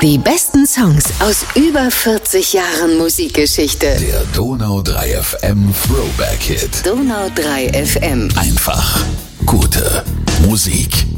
Die besten Songs aus über 40 Jahren Musikgeschichte. Der Donau 3 FM Throwback Hit. Donau 3 FM. Einfach gute Musik.